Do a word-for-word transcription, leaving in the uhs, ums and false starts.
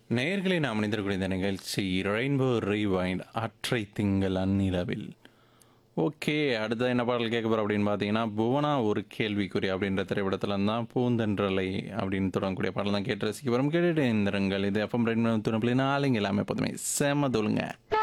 நேயர்களை நாம் இணைந்திருக்கூடிய இந்த நிகழ்ச்சி ரெயின்போ ரீவைண்ட் அற்றை திங்கள் அந்நிலவில். ஓகே, அடுத்த என்ன பாடல் கேட்க போகிறோம் அப்படின்னு பார்த்தீங்கன்னா, புவனா ஒரு கேள்விக்குறி அப்படின்ற திரைப்படத்துல தான் பூந்தென்றலை அப்படின்னு தொடங்கக்கூடிய பாடல் தான் கேட்டு ரசிக்க வரும். கேட்டுட்டு இருந்திருங்கள். இது எஃப்எம் ரெண்டு துணை நாலுங்க எல்லாமே எப்போதுமே செம தொழுங்க.